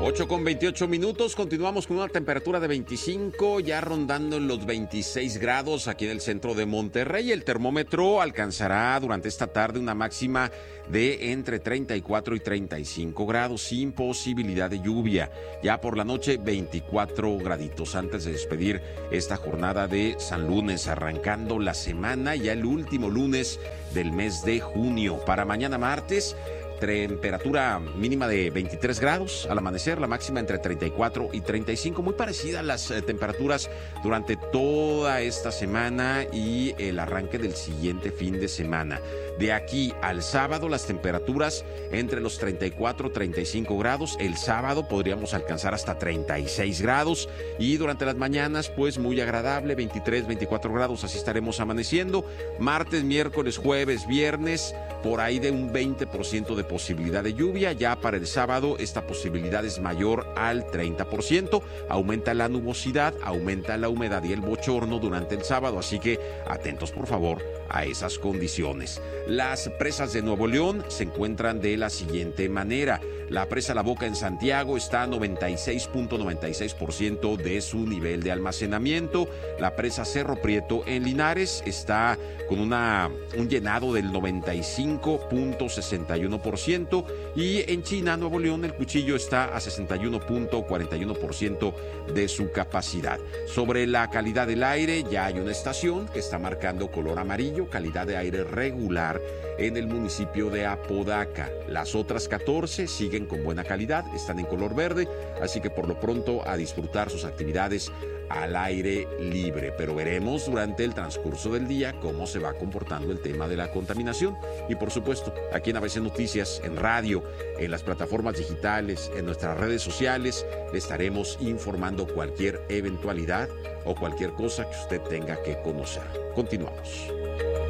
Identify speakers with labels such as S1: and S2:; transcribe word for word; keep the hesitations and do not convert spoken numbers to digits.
S1: ocho con veintiocho minutos, continuamos con una temperatura de veinticinco, ya rondando en los veintiséis grados aquí en el centro de Monterrey. El termómetro alcanzará durante esta tarde una máxima de entre treinta y cuatro y treinta y cinco grados, sin posibilidad de lluvia. Ya por la noche, veinticuatro graditos antes de despedir esta jornada de San Lunes, arrancando la semana, ya el último lunes del mes de junio. Para mañana martes, temperatura mínima de veintitrés grados al amanecer, la máxima entre treinta y cuatro y treinta y cinco, muy parecida a las eh, temperaturas durante toda esta semana y el arranque del siguiente fin de semana. De aquí al sábado, las temperaturas entre los treinta y cuatro y treinta y cinco grados. El sábado podríamos alcanzar hasta treinta y seis grados y durante las mañanas, pues muy agradable, veintitrés, veinticuatro grados, así estaremos amaneciendo. Martes, miércoles, jueves, viernes, por ahí de un veinte por ciento de posibilidad de lluvia. Ya para el sábado esta posibilidad es mayor al treinta por ciento. Aumenta la nubosidad, aumenta la humedad y el bochorno durante el sábado, así que atentos por favor a esas condiciones. Las presas de Nuevo León se encuentran de la siguiente manera. La presa La Boca en Santiago está a noventa y seis punto noventa y seis por ciento de su nivel de almacenamiento. La presa Cerro Prieto en Linares está con una, un llenado del noventa y cinco punto sesenta y uno por ciento y en China, Nuevo León, el Cuchillo está a sesenta y uno punto cuarenta y uno por ciento de su capacidad. Sobre la calidad del aire, ya hay una estación que está marcando color amarillo, calidad de aire regular en el municipio de Apodaca. Las otras catorce siguen con buena calidad, están en color verde, así que por lo pronto a disfrutar sus actividades al aire libre. Pero veremos durante el transcurso del día cómo se va comportando el tema de la contaminación. Y por supuesto, aquí en A B C Noticias, en radio, en las plataformas digitales, en nuestras redes sociales, le estaremos informando cualquier eventualidad o cualquier cosa que usted tenga que conocer. Continuamos.